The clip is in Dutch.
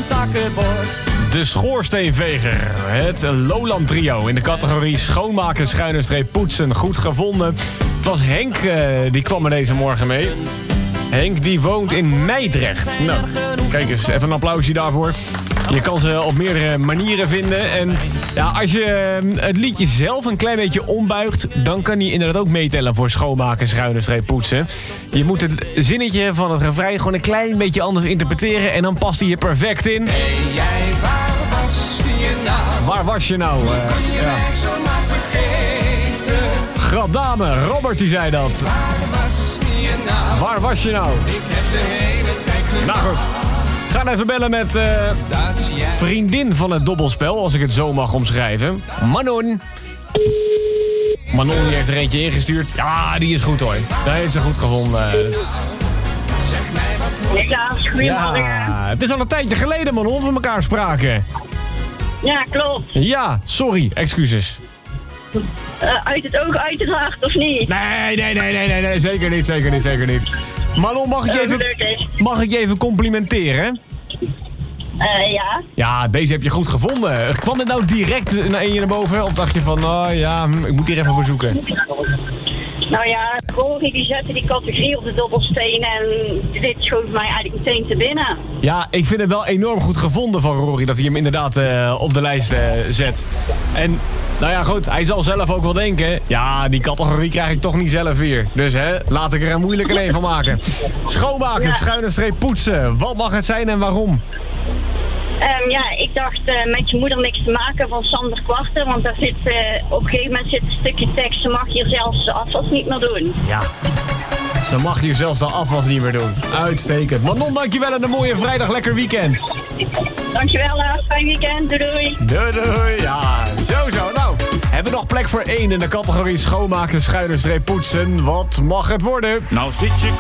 takkenbos. De schoorsteenveger. Het Lowland trio in de categorie schoonmaken, schuine streep poetsen. Goed gevonden. Het was Henk, die kwam er deze morgen mee. Henk die woont in Meidrecht. Nou, kijk eens, even een applausje daarvoor. Je kan ze op meerdere manieren vinden. En ja, als je het liedje zelf een klein beetje ombuigt, dan kan hij inderdaad ook meetellen voor schoonmaken, schuine streep poetsen. Je moet het zinnetje van het refrein gewoon een klein beetje anders interpreteren en dan past hij er perfect in. Hey jij, waar was je nou? Waar was je nou? Kon je mij zomaar vergeten? Grapdame, Robert die zei dat. Waar was je nou? Waar was je nou? Ik heb de hele tijd gewacht. Nou goed, we gaan even bellen met Dat jij... vriendin van het dobbelspel, als ik het zo mag omschrijven. Manon. Manon die heeft er eentje ingestuurd. Ja, die is goed hoor. Dat heeft ze goed gevonden. Zeg mij wat Niklas, goedemorgen. Ja, het is al een tijdje geleden, Manon, we elkaar spraken. Ja, klopt. Ja, sorry, excuses. Uit het oog, uit het hart, of niet? Nee, zeker niet. Manon, mag ik je even complimenteren? Ja. Ja, deze heb je goed gevonden. Kwam het nou direct naar je naar boven? Of dacht je van, oh ja, ik moet hier even voor zoeken? Nou ja, Rory die zette die categorie op de dobbelsteen en dit schoot mij eigenlijk meteen te binnen. Ja, ik vind het wel enorm goed gevonden van Rory dat hij hem inderdaad op de lijst zet. En, nou ja, goed, hij zal zelf ook wel denken, ja, die categorie krijg ik toch niet zelf weer. Dus laat ik er een moeilijke een van maken. Schoonmaken, schuine streep poetsen. Wat mag het zijn en waarom? Ja, ik dacht met je moeder niks te maken van Sander Kwarten, want daar zit op een gegeven moment zit een stukje tekst, ze mag hier zelfs de afwas niet meer doen. Ja, ze mag hier zelfs de afwas niet meer doen. Uitstekend. Manon, dankjewel en een mooie vrijdag, lekker weekend. Dankjewel, fijn weekend, doei. Doei. Ja, zo. Nou, hebben we nog plek voor 1 in de categorie schoonmaken, schuine streep poetsen. Wat mag het worden? Nou zit je